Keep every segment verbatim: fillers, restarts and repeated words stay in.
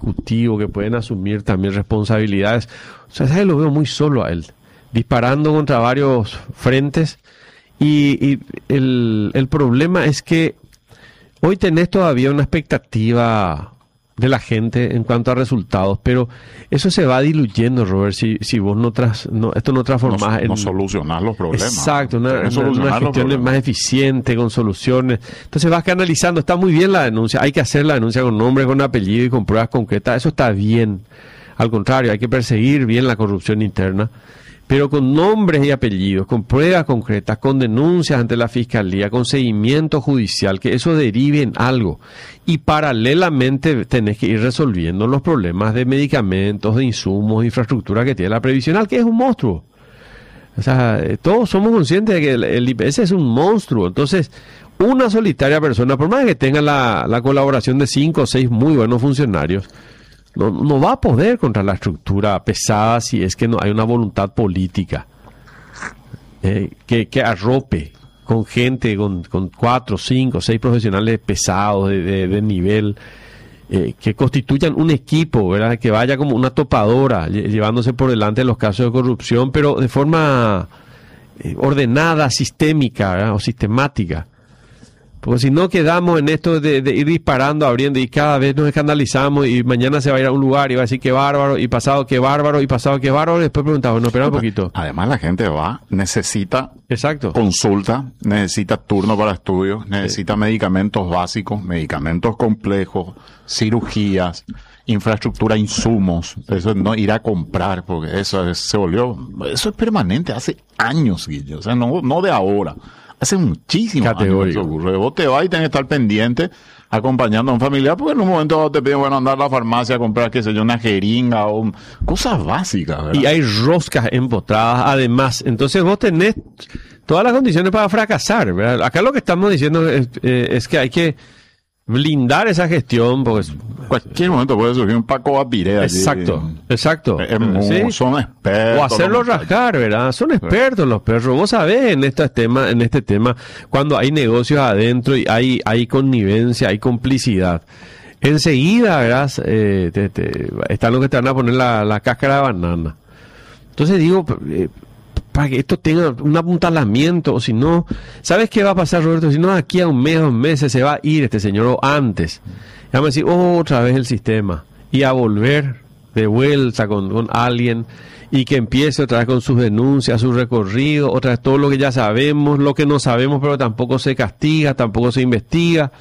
ejecutivo que pueden asumir también responsabilidades. O sea, ¿sabes? Lo veo muy solo a él, disparando contra varios frentes. Y, y el, el problema es que hoy tenés todavía una expectativa de la gente en cuanto a resultados, pero eso se va diluyendo, Robert, si, si vos no, tras, no esto no transformás no, en... No solucionar los problemas. Exacto, una, una, solucionar una gestión más eficiente, con soluciones. Entonces vas canalizando, está muy bien la denuncia, hay que hacer la denuncia con nombre, con apellido y con pruebas concretas, eso está bien. Al contrario, hay que perseguir bien la corrupción interna, pero con nombres y apellidos, con pruebas concretas, con denuncias ante la Fiscalía, con seguimiento judicial, que eso derive en algo. Y paralelamente tenés que ir resolviendo los problemas de medicamentos, de insumos, de infraestructura que tiene la previsional, que es un monstruo. O sea, todos somos conscientes de que el, el I P S es un monstruo. Entonces, una solitaria persona, por más que tenga la, la colaboración de cinco o seis muy buenos funcionarios, No, no va a poder contra la estructura pesada si es que no hay una voluntad política eh, que, que arrope con gente, con, con cuatro, cinco, seis profesionales pesados de, de, de nivel, eh, que constituyan un equipo, ¿verdad? Que vaya como una topadora, llevándose por delante los casos de corrupción, pero de forma eh, ordenada, sistémica, ¿verdad? O sistemática. Porque si no quedamos en esto de, de ir disparando, abriendo, y cada vez nos escandalizamos, y mañana se va a ir a un lugar y va a decir qué bárbaro, y pasado qué bárbaro, y pasado qué bárbaro, y después preguntamos, no, espera un poquito. Además la gente va, necesita Exacto. consulta, necesita turno para estudios, necesita sí. medicamentos básicos, medicamentos complejos, cirugías, infraestructura, insumos, eso no ir a comprar, porque eso es, se volvió, eso es permanente, hace años, Guillo, o sea, no, no de ahora. Hace muchísimo años que eso ocurre. Vos te vas y tenés que estar pendiente acompañando a un familiar, porque en un momento te piden, bueno, andar a la farmacia a comprar, qué sé yo, una jeringa o un, cosas básicas, ¿verdad? Y hay roscas empotradas, además. Entonces vos tenés todas las condiciones para fracasar, ¿verdad? Acá lo que estamos diciendo es, eh, es que hay que blindar esa gestión, porque en cualquier momento puede surgir un Paco Apiré. Exacto, allí. exacto. Es muy, ¿sí? Son expertos. O hacerlo rascar, ¿verdad? Son expertos los perros. Vos sabés en este tema, en este tema, cuando hay negocios adentro y hay, hay connivencia, hay complicidad. Enseguida, ¿verdad? Eh, te, te, están los que te van a poner la, la cáscara de banana. Entonces digo, eh, para que esto tenga un apuntalamiento, o si no, ¿sabes qué va a pasar, Roberto? Si no, aquí a un mes, dos meses se va a ir este señor, o antes. Y vamos a decir, oh, otra vez el sistema, y a volver de vuelta con, con alguien, y que empiece otra vez con sus denuncias, su recorrido, otra vez todo lo que ya sabemos, lo que no sabemos, pero tampoco se castiga, tampoco se investiga.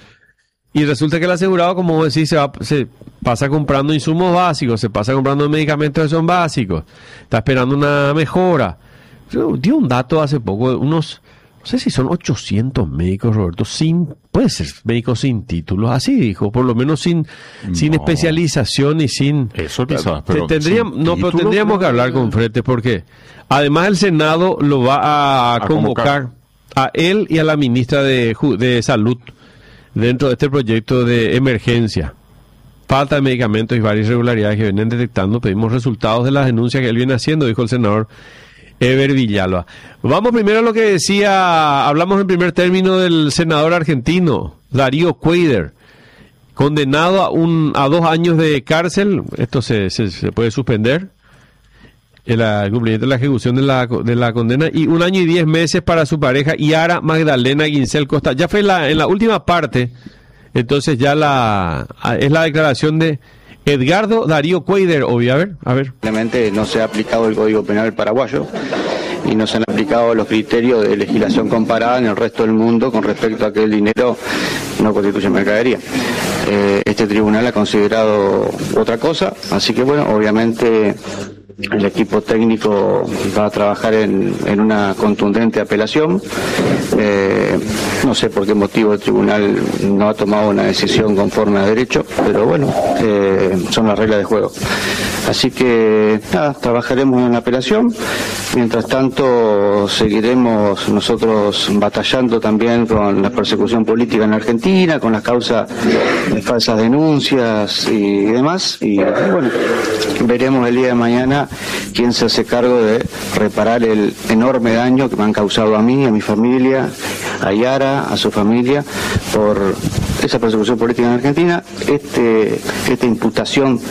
Y resulta que el asegurado, como vos decís, se, va, se pasa comprando insumos básicos, se pasa comprando medicamentos que son básicos, está esperando una mejora. Yo di un dato hace poco, unos, no sé si son ochocientos médicos, Roberto, sin, puede ser médicos sin títulos, así dijo, por lo menos sin, no. sin especialización y sin... Eso quizás, pero tendríamos, no, pero tendríamos que hablar con Frete, porque además el Senado lo va a, a convocar, convocar a él y a la ministra de, de Salud dentro de este proyecto de emergencia. Falta de medicamentos y varias irregularidades que vienen detectando. Pedimos resultados de las denuncias que él viene haciendo, dijo el senador Eber Villalba. Vamos primero a lo que decía, hablamos en primer término del senador argentino, Darío Cuéllar, condenado a, un, a dos años de cárcel. Esto se, se, se puede suspender, el, el cumplimiento de la ejecución de la, de la condena, y un año y diez meses para su pareja, Yara Magdalena Guincel Costa. Ya fue la, en la última parte, entonces ya la es la declaración de Edgardo Darío Cuéllar, obvio. A ver, a ver. Simplemente no se ha aplicado el Código Penal paraguayo y no se han aplicado los criterios de legislación comparada en el resto del mundo con respecto a que el dinero no constituye mercadería. Eh, este tribunal ha considerado otra cosa, así que bueno, obviamente el equipo técnico va a trabajar en, en una contundente apelación. Eh, no sé por qué motivo el tribunal no ha tomado una decisión conforme a derecho, pero bueno, eh, son las reglas de juego. Así que nada, trabajaremos en la apelación. Mientras tanto, seguiremos nosotros batallando también con la persecución política en Argentina, con las causas de falsas denuncias y demás. Y bueno, veremos el día de mañana quién se hace cargo de reparar el enorme daño que me han causado a mí, a mi familia, a Yara, a su familia, por esa persecución política en Argentina, este, esta imputación